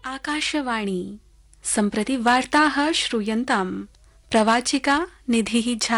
आकाशवाणी सम्प्रति वार्ताः श्रूयन्ताम् प्रवाचिका निधिः झा।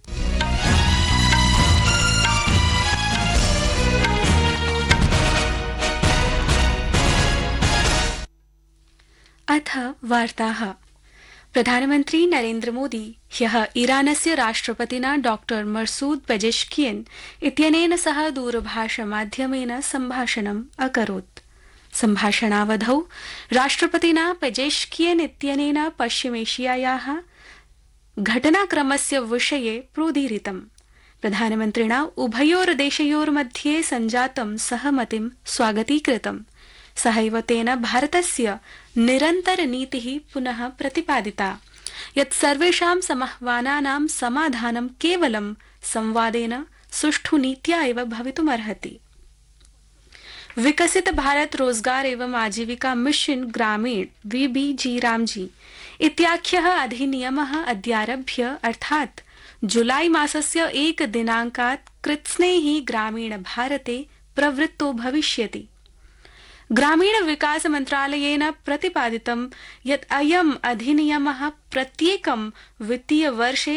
अथ वार्ताः। प्रधानमन्त्री नरेन्द्र मोदी ह्यः ईरानस्य राष्ट्रपतिना डॉक्टर मसूद पेजेश्कियन् इत्यनेन सह दूरभाषमाध्यमेन सम्भाषणम् अकरोत्। सम्भाषणावधौ राष्ट्रपतिना पेजेश्कियन् इत्यनेन पश्चिमेशियायाः घटनाक्रमस्य विषये प्रोदीरितम्। प्रधानमन्त्रिणा उभयोर्देशयोर्मध्ये सञ्जातं सहमतिं स्वागतीकृतम्। सहैव तेन भारतस्य निरन्तरनीतिः पुनः प्रतिपादिता यत् सर्वेषां समाह्वानानां समाधानं केवलं संवादेन सुष्ठु नीत्या एव भवितुमर्हति। विकसित भारत रोजगार एवं आजीविका मिशन ग्रामीण VBG रामजी इत्याख्यः अधिनियमः अद्यारभ्य अर्थात् जुलाई मासस्य 1 दिनाङ्कात् कृत्स्नैः ग्रामीण भारते प्रवृत्तो भविष्यति। ग्रामीण विकास मन्त्रालयेन प्रतिपादितं यत् अयम् अधिनियमः प्रत्येकं वित्तीयवर्षे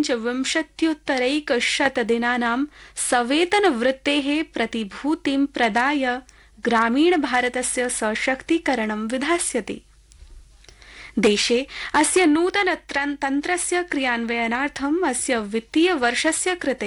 25,100 दिनानां सवेतनवृत्तेः प्रतिभूतिं प्रदाय ग्रामीण भारतस्य सशक्तीकरणं विधास्यति। देशे अस्य नूतन तन्त्रस्य क्रियान्वयनार्थम् अस्य वित्तीयवर्षस्य कृते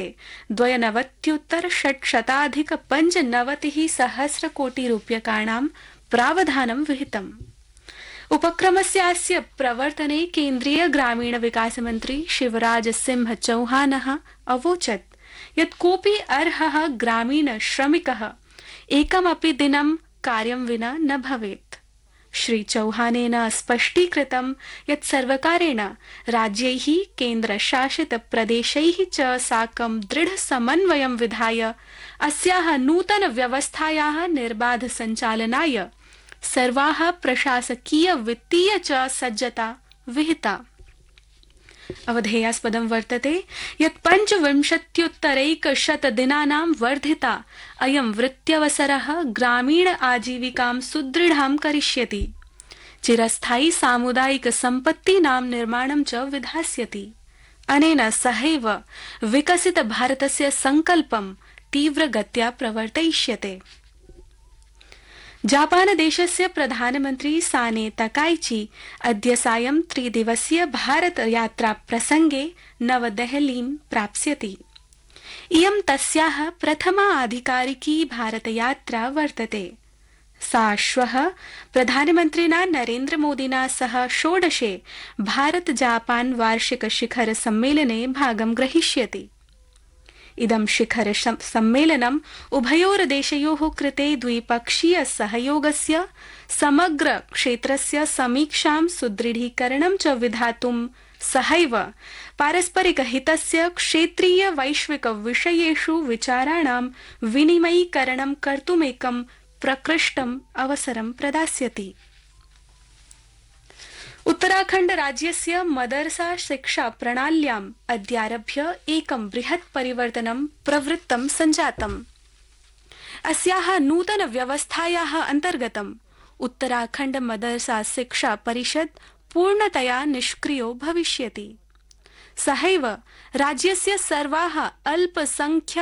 92,695 कोटिरूप्यकाणां प्रावधानं विहितम्। उपक्रमस्य अस्य प्रवर्तने केन्द्रीय ग्रामीण विकास मन्त्री शिवराज सिंह चौहानः अवोचत् यत् कोऽपि अर्हः ग्रामीण श्रमिकः एकमपि दिनं कार्यं विना न भवेत्। श्री चौहानेन स्पष्टीकृतं यत् सर्वकारेण राज्यैः केन्द्रशासित प्रदेशैः च साकं दृढ समन्वयं विधाय अस्याः नूतन व्यवस्थायाः निर्बाध सञ्चालनाय सर्वाः प्रशासकीय वित्तीय च सज्जता विहिता। अवधेयास्पदं वर्तते यत् 25,100 दिनानां वर्धिता अयं वृत्त्यवसरः ग्रामीण आजीविकां सुदृढां करिष्यति। चिरस्थायी सामुदायिक सम्पत्तीनां निर्माणं च विधास्यति। अनेन सहैव विकसित भारतस्य संकल्पं तीव्रगत्या प्रवर्तयिष्यते। जापान देशस्य प्रधानमन्त्री साने तकाइची अद्य सायं 3 दिवसीय भारत यात्रा प्रसंगे नवदेहलीं प्राप्स्यति। इयं तस्याः प्रथमा आधिकारिकी भारत यात्रा वर्तते। सा श्वः प्रधानमन्त्रिणा नरेन्द्र मोदिना सह 16 भारत जापान वार्षिक शिखर सम्मेलने भागं ग्रहीष्यति। इदं शिखर सम्मेलनम् उभयोर्देशयोः कृते द्विपक्षीय सहयोगस्य समग्र क्षेत्रस्य समीक्षां सुदृढीकरणं च विधातुं सहैव पारस्परिक हितस्य क्षेत्रीय वैश्विक विषयेषु विचाराणां विनिमयीकरणं कर्तुमेकं प्रकृष्टम् अवसरं प्रदास्यति। उत्तराखण्ड राज्यस्य मदरसा शिक्षा प्रणाल्याम् अद्यारभ्य एकं बृहत् परिवर्तनं प्रवृत्तं सञ्जातम्। अस्याः नूतन व्यवस्थायाः अन्तर्गतम् उत्तराखण्ड मदरसा शिक्षा परिषद् पूर्णतया निष्क्रियो भविष्यति। सहैव राज्यस्य सर्वाः अल्पसंख्यक